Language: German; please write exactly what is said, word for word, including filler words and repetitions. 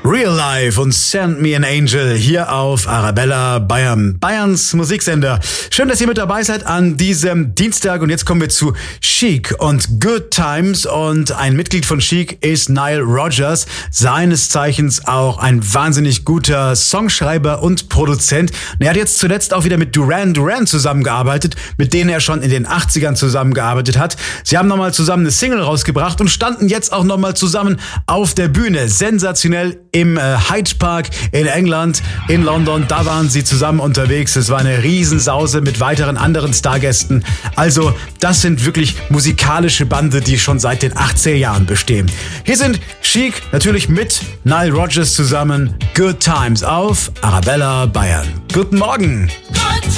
Real Life und Send Me an Angel hier auf Arabella Bayern, Bayerns Musiksender. Schön, dass ihr mit dabei seid an diesem Dienstag und jetzt kommen wir zu Chic und Good Times und ein Mitglied von Chic ist Nile Rodgers, seines Zeichens auch ein wahnsinnig guter Songschreiber und Produzent. Und er hat jetzt zuletzt auch wieder mit Duran Duran zusammengearbeitet, mit denen er schon in den achtzigern zusammengearbeitet hat. Sie haben nochmal zusammen eine Single rausgebracht und standen jetzt auch nochmal zusammen auf der Bühne. Sensationell im äh, Hyde Park in England, in London. Da waren sie zusammen unterwegs. Es war eine Riesensause mit weiteren anderen Stargästen. Also das sind wirklich musikalische Bande, die schon seit den achtziger Jahren bestehen. Hier sind Chic, natürlich mit Nile Rodgers zusammen. Good Times auf Arabella Bayern. Guten Morgen. Good